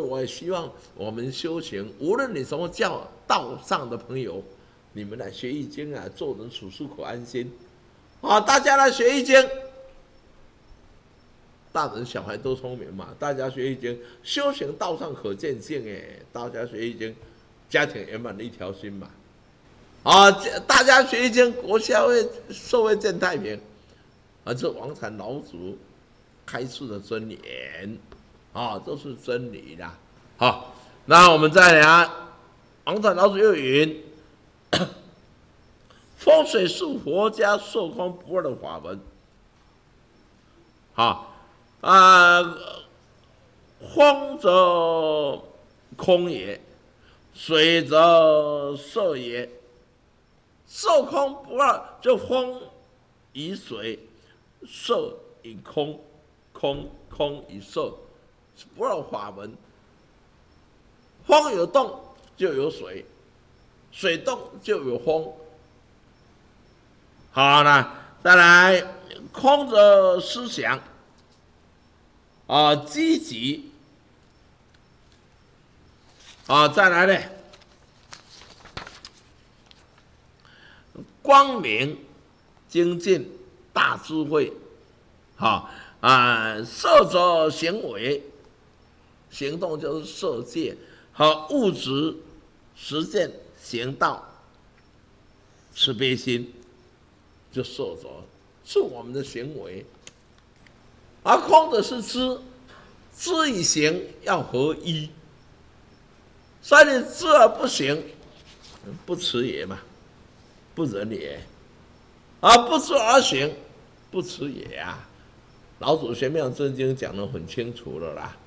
我也希望我们修行，无论你什么教道上的朋友，你们来学易经啊，做人处事可安心。啊，大家来学易经，大人小孩都聪明嘛，大家学易经，修行道上可见性哎，大家学易经，家庭圆满的一条心嘛。啊，大家学易经，国家会社会见太平，啊，这王禅老祖开示的真言，啊，这是真理啦。好，那我们再来，王禅老祖又云：风水是佛家受空不二的法门。好。风则空也，水则色也。受空不二，就风以水，色以空，空以色，是不二法门。风有动就有水，水动就有风。好了，再来，空则思想。积极再来呢，光明、精进、大智慧，色则行为，行动就是色界和物质实践行道，慈悲心就色则是我们的行为。而空的是知，知与行要合一，所以你知而不行，不持也嘛，不仁也；而不知而行，不持也啊。老祖玄妙真经讲得很清楚了啦。